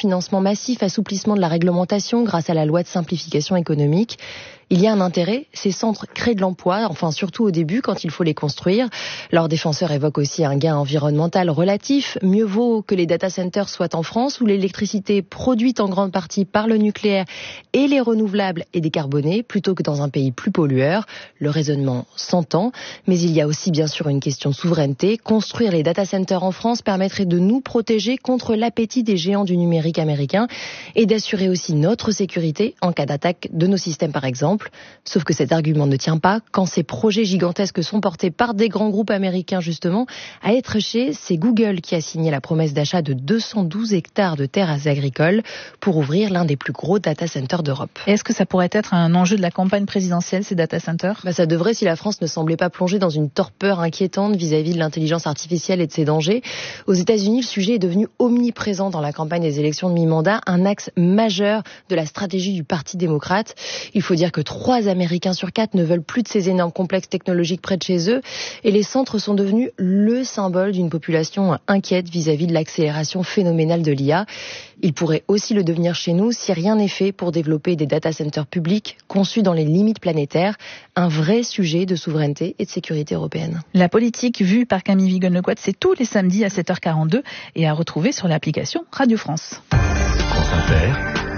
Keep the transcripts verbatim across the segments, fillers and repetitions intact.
financement massif, assouplissement de la réglementation grâce à la loi de simplification économique. Il y a un intérêt, ces centres créent de l'emploi, enfin surtout au début quand il faut les construire. Leurs défenseurs évoquent aussi un gain environnemental relatif. Mieux vaut que les data centers soient en France où l'électricité produite en grande partie par le nucléaire et les renouvelables est décarbonée plutôt que dans un pays plus pollueur. Le raisonnement s'entend, mais il y a aussi bien sûr une question de souveraineté. Construire les data centers en France permettrait de nous protéger contre l'appétit des géants du numérique américain et d'assurer aussi notre sécurité en cas d'attaque de nos systèmes par exemple. Sauf que cet argument ne tient pas quand ces projets gigantesques sont portés par des grands groupes américains justement. À Etreché, c'est Google qui a signé la promesse d'achat de deux cent douze hectares de terres agricoles pour ouvrir l'un des plus gros data centers d'Europe. Est-ce que ça pourrait être un enjeu de la campagne présidentielle, ces data centers ? Bah, ça devrait si la France ne semblait pas plonger dans une torpeur inquiétante vis-à-vis de l'intelligence artificielle et de ses dangers. Aux États-Unis, le sujet est devenu omniprésent dans la campagne des élections de mi-mandat, un axe majeur de la stratégie du Parti démocrate. Il faut dire que trois Américains sur quatre ne veulent plus de ces énormes complexes technologiques près de chez eux et les centres sont devenus le symbole d'une population inquiète vis-à-vis de l'accélération phénoménale de l'I A. Il pourrait aussi le devenir chez nous si rien n'est fait pour développer des data centers publics conçus dans les limites planétaires, un vrai sujet de souveraineté et de sécurité européenne. La politique vue par Camille Vigon-Lecoët, c'est tous les samedis à sept heures quarante-deux et à retrouver sur l'application Radio France. France Inter,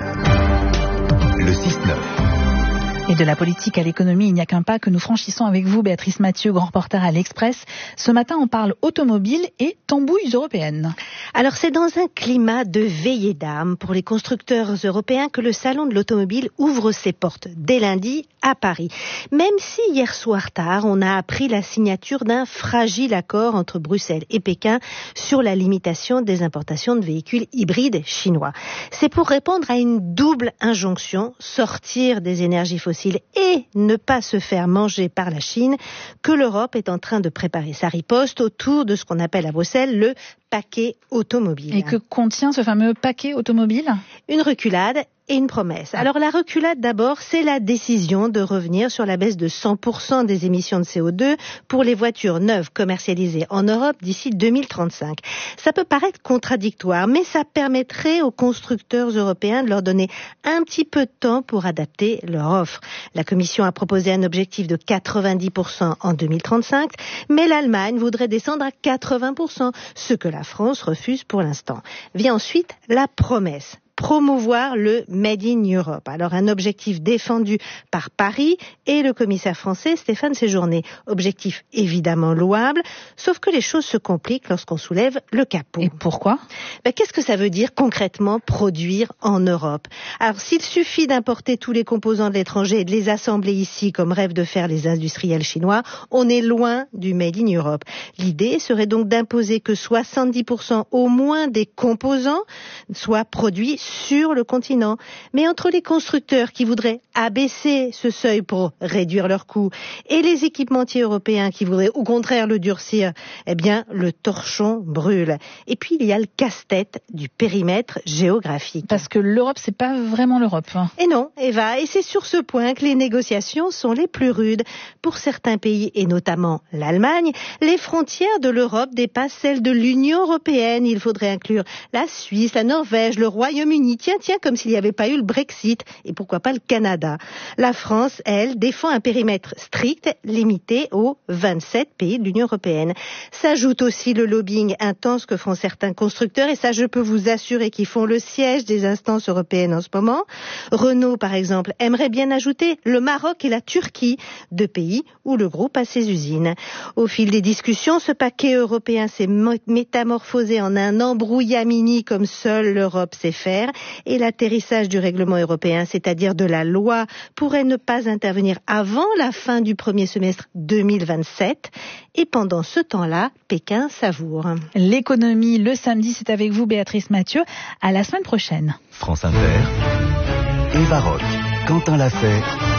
le six neuf. Et de la politique à l'économie, il n'y a qu'un pas que nous franchissons avec vous, Béatrice Mathieu, grand reporter à l'Express. Ce matin, on parle automobile et tambouilles européennes. Alors, c'est dans un climat de veillée d'âme pour les constructeurs européens que le salon de l'automobile ouvre ses portes dès lundi à Paris. Même si hier soir tard, on a appris la signature d'un fragile accord entre Bruxelles et Pékin sur la limitation des importations de véhicules hybrides chinois. C'est pour répondre à une double injonction, sortir des énergies fossiles et ne pas se faire manger par la Chine, que l'Europe est en train de préparer sa riposte autour de ce qu'on appelle à Bruxelles le paquet automobile. Et que contient ce fameux paquet automobile ? Une reculade et une promesse. Alors la reculade d'abord, c'est la décision de revenir sur la baisse de cent pour cent des émissions de C O deux pour les voitures neuves commercialisées en Europe d'ici deux mille trente-cinq. Ça peut paraître contradictoire, mais ça permettrait aux constructeurs européens de leur donner un petit peu de temps pour adapter leur offre. La Commission a proposé un objectif de quatre-vingt-dix pour cent en deux mille trente-cinq, mais l'Allemagne voudrait descendre à quatre-vingts pour cent, ce que la France refuse pour l'instant. Vient ensuite la promesse. Promouvoir le Made in Europe. Alors un objectif défendu par Paris et le commissaire français Stéphane Séjourné. Objectif évidemment louable, sauf que les choses se compliquent lorsqu'on soulève le capot. Et pourquoi ? Ben, qu'est-ce que ça veut dire concrètement produire en Europe ? Alors s'il suffit d'importer tous les composants de l'étranger et de les assembler ici comme rêvent de faire les industriels chinois, on est loin du Made in Europe. L'idée serait donc d'imposer que soixante-dix pour cent au moins des composants soient produits sur le continent. Mais entre les constructeurs qui voudraient abaisser ce seuil pour réduire leurs coûts et les équipementiers européens qui voudraient au contraire le durcir, eh bien, le torchon brûle. Et puis, il y a le casse-tête du périmètre géographique. Parce que l'Europe, c'est pas vraiment l'Europe. Hein. Et non, Eva, et c'est sur ce point que les négociations sont les plus rudes. Pour certains pays, et notamment l'Allemagne, les frontières de l'Europe dépassent celles de l'Union européenne. Il faudrait inclure la Suisse, la Norvège, le Royaume-Uni. Tiens, tiens, comme s'il n'y avait pas eu le Brexit, et pourquoi pas le Canada. La France, elle, défend un périmètre strict, limité aux vingt-sept pays de l'Union européenne. S'ajoute aussi le lobbying intense que font certains constructeurs, et ça, je peux vous assurer qu'ils font le siège des instances européennes en ce moment. Renault, par exemple, aimerait bien ajouter le Maroc et la Turquie, deux pays où le groupe a ses usines. Au fil des discussions, ce paquet européen s'est métamorphosé en un embrouillamini comme seule l'Europe sait faire. Et l'atterrissage du règlement européen, c'est-à-dire de la loi, pourrait ne pas intervenir avant la fin du premier semestre deux mille vingt-sept. Et pendant ce temps-là, Pékin savoure. L'économie, le samedi, c'est avec vous, Béatrice Mathieu. À la semaine prochaine. France Inter, Eva Rock, Quentin Lafay,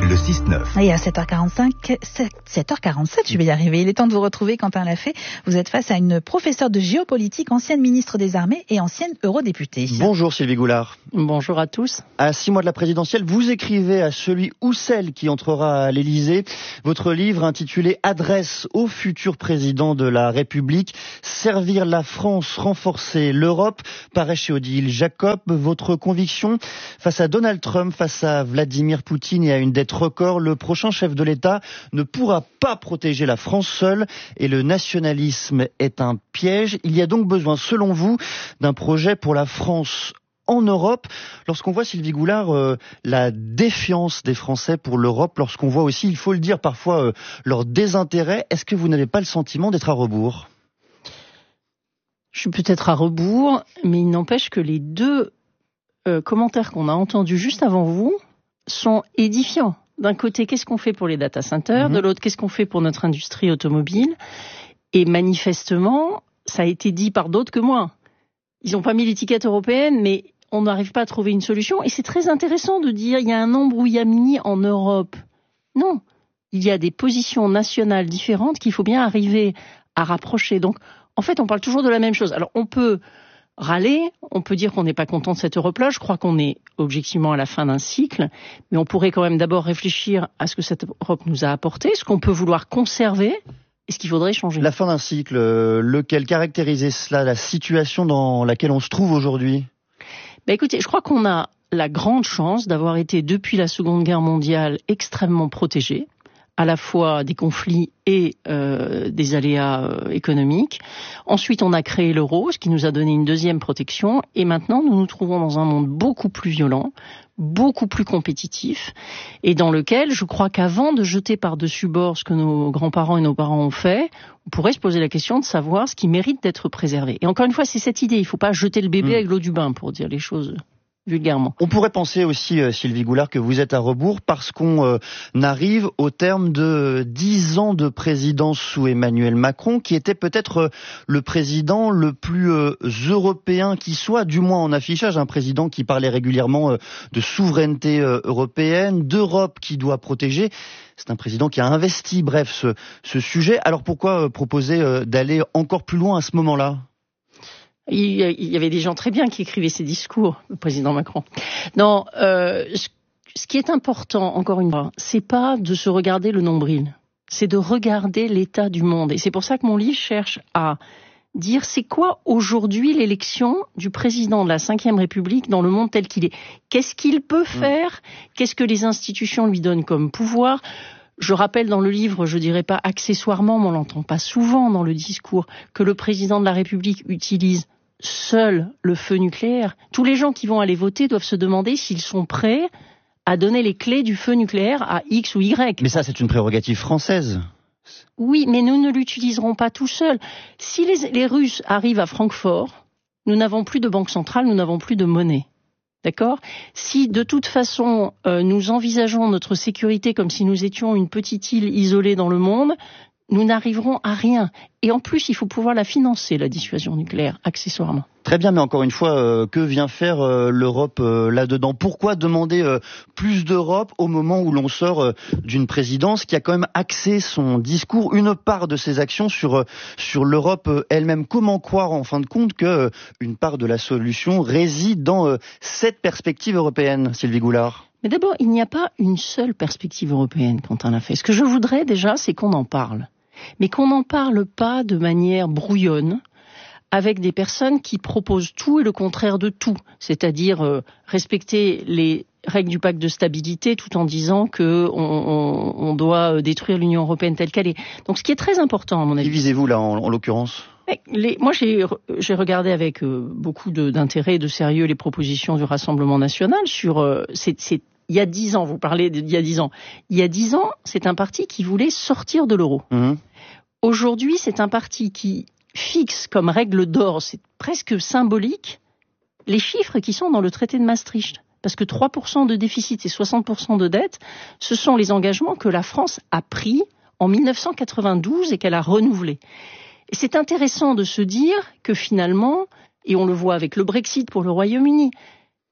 Le six neuf. Et à sept heures quarante-cinq, sept heures quarante-sept, je vais y arriver. Il est temps de vous retrouver, Quentin Lafay. Vous êtes face à une professeure de géopolitique, ancienne ministre des Armées et ancienne eurodéputée. Bonjour Sylvie Goulard. Bonjour à tous. À six mois de la présidentielle, vous écrivez à celui ou celle qui entrera à l'Élysée votre livre intitulé « Adresse au futur président de la République, servir la France, renforcer l'Europe », paraît chez Odile Jacob. Votre conviction face à Donald Trump, face à Vladimir Poutine et à une dette record, le prochain chef de l'État ne pourra pas protéger la France seule et le nationalisme est un piège. Il y a donc besoin, selon vous, d'un projet pour la France en Europe. Lorsqu'on voit, Sylvie Goulard, euh, la défiance des Français pour l'Europe, lorsqu'on voit aussi, il faut le dire parfois, euh, leur désintérêt, est-ce que vous n'avez pas le sentiment d'être à rebours ? Je suis peut-être à rebours, mais il n'empêche que les deux euh, commentaires qu'on a entendus juste avant vous sont édifiants. D'un côté, qu'est-ce qu'on fait pour les data centers ? Mmh. De l'autre, qu'est-ce qu'on fait pour notre industrie automobile ? Et manifestement, ça a été dit par d'autres que moi. Ils n'ont pas mis l'étiquette européenne, mais on n'arrive pas à trouver une solution. Et c'est très intéressant de dire il y a un embrouillamini en Europe. Non, il y a des positions nationales différentes qu'il faut bien arriver à rapprocher. Donc, en fait, on parle toujours de la même chose. Alors, on peut râler, on peut dire qu'on n'est pas content de cette Europe-là. Je crois qu'on est objectivement à la fin d'un cycle, mais on pourrait quand même d'abord réfléchir à ce que cette Europe nous a apporté, ce qu'on peut vouloir conserver et ce qu'il faudrait changer. La fin d'un cycle, euh, lequel caractérisait cela, la situation dans laquelle on se trouve aujourd'hui ? Ben écoutez, je crois qu'on a la grande chance d'avoir été depuis la Seconde Guerre mondiale extrêmement protégés, à la fois des conflits et euh, des aléas euh, économiques. Ensuite, on a créé l'euro, ce qui nous a donné une deuxième protection. Et maintenant, nous nous trouvons dans un monde beaucoup plus violent, beaucoup plus compétitif, et dans lequel je crois qu'avant de jeter par-dessus bord ce que nos grands-parents et nos parents ont fait, on pourrait se poser la question de savoir ce qui mérite d'être préservé. Et encore une fois, c'est cette idée. Il ne faut pas jeter le bébé mmh. avec l'eau du bain, pour dire les choses vulgairement. On pourrait penser aussi, euh, Sylvie Goulard, que vous êtes à rebours parce qu'on euh, arrive au terme de dix ans de présidence sous Emmanuel Macron, qui était peut-être euh, le président le plus euh, européen qui soit, du moins en affichage, un président qui parlait régulièrement euh, de souveraineté euh, européenne, d'Europe qui doit protéger. C'est un président qui a investi, bref, ce, ce sujet. Alors pourquoi euh, proposer euh, d'aller encore plus loin à ce moment-là ? Il y avait des gens très bien qui écrivaient ces discours, le président Macron. Non, euh, ce qui est important, encore une fois, c'est pas de se regarder le nombril, c'est de regarder l'état du monde. Et c'est pour ça que mon livre cherche à dire c'est quoi aujourd'hui l'élection du président de la cinquième République dans le monde tel qu'il est. Qu'est-ce qu'il peut faire ? Qu'est-ce que les institutions lui donnent comme pouvoir ? Je rappelle dans le livre, je dirais pas accessoirement, mais on l'entend pas souvent dans le discours, que le président de la République utilise seul le feu nucléaire. Tous les gens qui vont aller voter doivent se demander s'ils sont prêts à donner les clés du feu nucléaire à X ou Y. Mais ça, c'est une prérogative française. Oui, mais nous ne l'utiliserons pas tout seuls. Si les, les Russes arrivent à Francfort, nous n'avons plus de banque centrale, nous n'avons plus de monnaie. D'accord ? Si de toute façon euh, nous envisageons notre sécurité comme si nous étions une petite île isolée dans le monde, nous n'arriverons à rien. Et en plus, il faut pouvoir la financer, la dissuasion nucléaire, accessoirement. Très bien, mais encore une fois, euh, que vient faire euh, l'Europe euh, là-dedans ? Pourquoi demander euh, plus d'Europe au moment où l'on sort euh, d'une présidence qui a quand même axé son discours, une part de ses actions sur euh, sur l'Europe euh, elle-même ? Comment croire en fin de compte que euh, une part de la solution réside dans euh, cette perspective européenne, Sylvie Goulard ? Mais d'abord, il n'y a pas une seule perspective européenne quand on l'a fait. Ce que je voudrais déjà, c'est qu'on en parle. Mais qu'on n'en parle pas de manière brouillonne, avec des personnes qui proposent tout et le contraire de tout. C'est-à-dire euh, respecter les règles du pacte de stabilité tout en disant qu'on on, on doit détruire l'Union européenne telle qu'elle est. Donc ce qui est très important à mon avis. Qui visez-vous là en, en l'occurrence ? Les, moi, j'ai, j'ai regardé avec euh, beaucoup de, d'intérêt et de sérieux les propositions du Rassemblement national sur... Euh, c'est, c'est, il y a dix ans, vous parlez d'il y a dix ans. Il y a dix ans, c'est un parti qui voulait sortir de l'euro. Mmh. Aujourd'hui, c'est un parti qui fixe comme règle d'or, c'est presque symbolique, les chiffres qui sont dans le traité de Maastricht. Parce que trois pour cent de déficit et soixante pour cent de dette, ce sont les engagements que la France a pris en dix-neuf cent quatre-vingt-douze et qu'elle a renouvelés. Et c'est intéressant de se dire que finalement, et on le voit avec le Brexit pour le Royaume-Uni,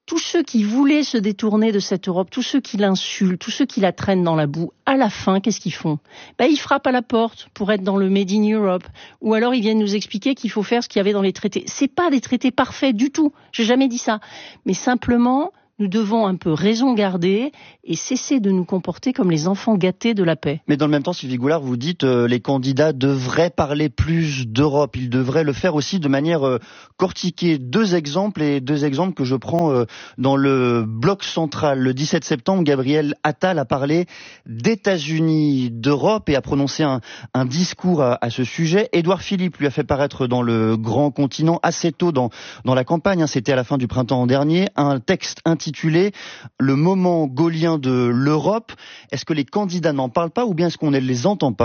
tous ceux qui voulaient se détourner de cette Europe, tous ceux qui l'insultent, tous ceux qui la traînent dans la boue, à la fin, qu'est-ce qu'ils font? Ben, ils frappent à la porte pour être dans le Made in Europe. Ou alors ils viennent nous expliquer qu'il faut faire ce qu'il y avait dans les traités. C'est pas des traités parfaits du tout. J'ai jamais dit ça. Mais simplement, nous devons un peu raison garder et cesser de nous comporter comme les enfants gâtés de la paix. Mais dans le même temps, Sylvie Goulard, vous dites euh, les candidats devraient parler plus d'Europe. Ils devraient le faire aussi de manière euh, cortiquée. Deux exemples et deux exemples que je prends euh, dans le bloc central. Le dix-sept septembre, Gabriel Attal a parlé d'États-Unis, d'Europe et a prononcé un, un discours à, à ce sujet. Édouard Philippe lui a fait paraître dans le Grand Continent assez tôt dans, dans la campagne. Hein, c'était à la fin du printemps dernier. Un texte intitulé intitulé « Le moment gaulien de l'Europe ». Est-ce que les candidats n'en parlent pas ou bien est-ce qu'on ne les entend pas ?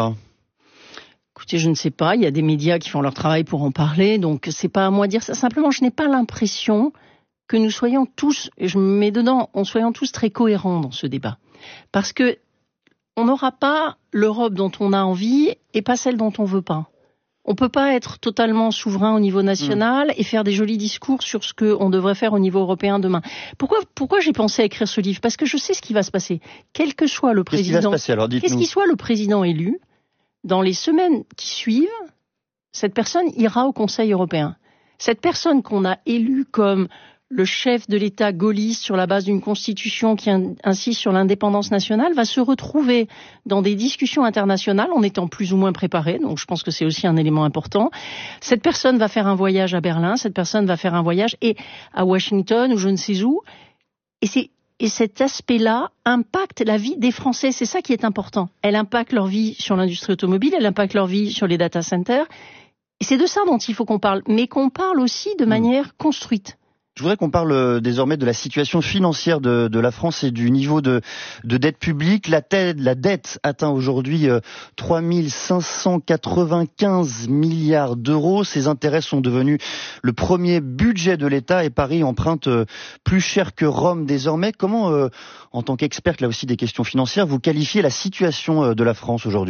Écoutez, je ne sais pas. Il y a des médias qui font leur travail pour en parler, donc c'est pas à moi de dire ça. Simplement, je n'ai pas l'impression que nous soyons tous, et je me mets dedans, on soyons tous très cohérents dans ce débat. Parce que on n'aura pas l'Europe dont on a envie et pas celle dont on veut pas. On peut pas être totalement souverain au niveau national et faire des jolis discours sur ce qu'on devrait faire au niveau européen demain. Pourquoi, pourquoi j'ai pensé à écrire ce livre ? Parce que je sais ce qui va se passer. Quel que soit le président, qu'est-ce qui va se passer alors ? Dites-nous. Qu'est-ce qu'il soit le président élu, dans les semaines qui suivent, cette personne ira au Conseil européen. Cette personne qu'on a élue comme le chef de l'État gaulliste sur la base d'une constitution qui insiste sur l'indépendance nationale va se retrouver dans des discussions internationales en étant plus ou moins préparé. Donc je pense que c'est aussi un élément important. Cette personne va faire un voyage à Berlin, cette personne va faire un voyage et à Washington ou je ne sais où. Et, c'est, et cet aspect-là impacte la vie des Français. C'est ça qui est important. Elle impacte leur vie sur l'industrie automobile, elle impacte leur vie sur les data centers. Et c'est de ça dont il faut qu'on parle, mais qu'on parle aussi de manière construite. Je voudrais qu'on parle désormais de la situation financière de, de la France et du niveau de, de dette publique. La, tête, la dette atteint aujourd'hui euh, trois mille cinq cent quatre-vingt-quinze milliards d'euros. Ces intérêts sont devenus le premier budget de l'État et Paris emprunte euh, plus cher que Rome désormais. Comment, euh, en tant qu'experte là aussi des questions financières, vous qualifiez la situation euh, de la France aujourd'hui ?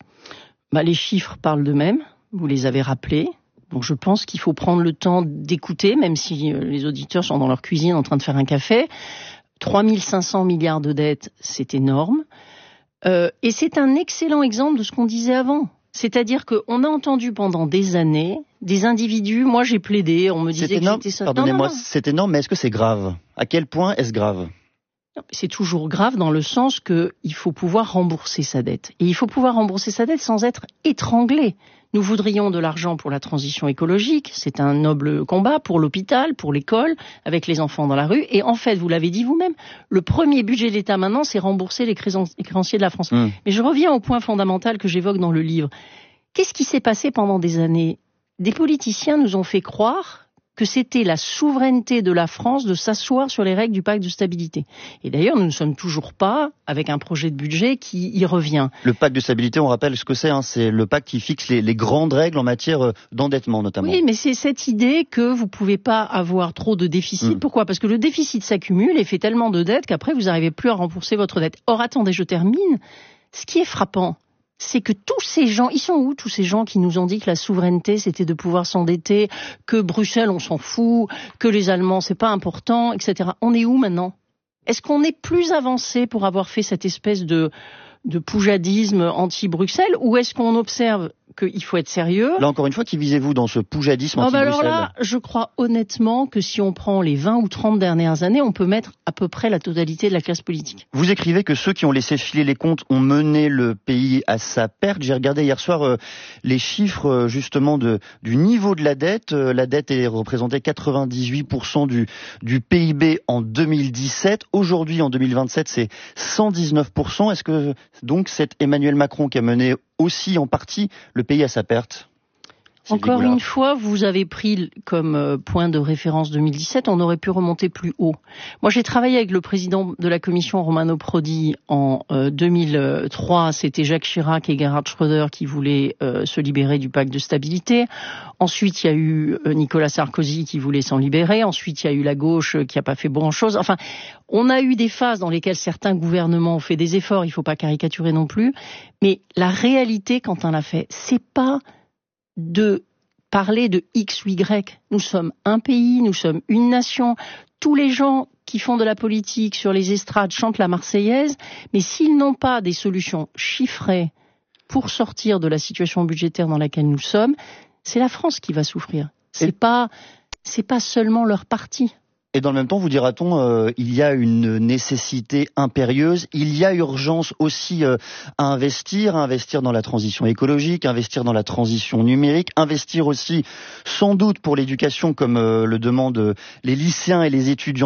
Bah, les chiffres parlent d'eux-mêmes, vous les avez rappelés. Donc je pense qu'il faut prendre le temps d'écouter, même si les auditeurs sont dans leur cuisine en train de faire un café. trois mille cinq cents milliards de dettes, c'est énorme. Euh, et c'est un excellent exemple de ce qu'on disait avant. C'est-à-dire qu'on a entendu pendant des années des individus, moi j'ai plaidé, on me disait c'est énorme, que j'étais... Pardonnez-moi, non, non, non. c'est énorme, mais est-ce que c'est grave ? À quel point est-ce grave ? C'est toujours grave dans le sens qu'il faut pouvoir rembourser sa dette. Et il faut pouvoir rembourser sa dette sans être étranglé. Nous voudrions de l'argent pour la transition écologique, c'est un noble combat pour l'hôpital, pour l'école, avec les enfants dans la rue. Et en fait, vous l'avez dit vous-même, le premier budget de l'État maintenant, c'est rembourser les créanciers de la France. Mmh. Mais je reviens au point fondamental que j'évoque dans le livre. Qu'est-ce qui s'est passé pendant des années ? Des politiciens nous ont fait croire que c'était la souveraineté de la France de s'asseoir sur les règles du pacte de stabilité. Et d'ailleurs, nous ne sommes toujours pas avec un projet de budget qui y revient. Le pacte de stabilité, on rappelle ce que c'est, hein, c'est le pacte qui fixe les, les grandes règles en matière d'endettement notamment. Oui, mais c'est cette idée que vous ne pouvez pas avoir trop de déficit. Mmh. Pourquoi ? Parce que le déficit s'accumule et fait tellement de dettes qu'après vous n'arrivez plus à rembourser votre dette. Or, attendez, je termine. Ce qui est frappant, c'est que tous ces gens, ils sont où tous ces gens qui nous ont dit que la souveraineté c'était de pouvoir s'endetter, que Bruxelles on s'en fout, que les Allemands c'est pas important, et cetera. On est où maintenant ? Est-ce qu'on est plus avancé pour avoir fait cette espèce de, de poujadisme anti-Bruxelles ou est-ce qu'on observe qu'il faut être sérieux ? Là encore une fois, qui visez-vous dans ce poujadisme anti-Bruxelles ? Oh bah alors là, je crois honnêtement que si on prend les vingt ou trente dernières années, on peut mettre à peu près la totalité de la classe politique. Vous écrivez que ceux qui ont laissé filer les comptes ont mené le pays à sa perte. J'ai regardé hier soir euh, les chiffres euh, justement de, du niveau de la dette. Euh, la dette est représentée quatre-vingt-dix-huit pour cent du, du P I B en deux mille dix-sept. Aujourd'hui, en deux mille vingt-sept, c'est cent dix-neuf pour cent. Est-ce que donc c'est Emmanuel Macron qui a mené aussi en partie le pays à sa perte ? Encore une fois, vous avez pris comme point de référence deux mille dix-sept, on aurait pu remonter plus haut. Moi, j'ai travaillé avec le président de la commission Romano Prodi en euh, deux mille trois, c'était Jacques Chirac et Gerhard Schröder qui voulaient euh, se libérer du pacte de stabilité. Ensuite, il y a eu euh, Nicolas Sarkozy qui voulait s'en libérer. Ensuite, il y a eu la gauche euh, qui n'a pas fait grand-chose. Enfin, on a eu des phases dans lesquelles certains gouvernements ont fait des efforts, il ne faut pas caricaturer non plus. Mais la réalité, quand on l'a fait, c'est pas de parler de X ou Y. Nous sommes un pays, nous sommes une nation. Tous les gens qui font de la politique sur les estrades chantent la Marseillaise, mais s'ils n'ont pas des solutions chiffrées pour sortir de la situation budgétaire dans laquelle nous sommes, c'est la France qui va souffrir. C'est pas, c'est pas seulement leur parti. Et dans le même temps, vous dira-t-on, euh, il y a une nécessité impérieuse, il y a urgence aussi euh, à investir, à investir dans la transition écologique, investir dans la transition numérique, investir aussi sans doute pour l'éducation comme euh, le demandent les lycéens et les étudiants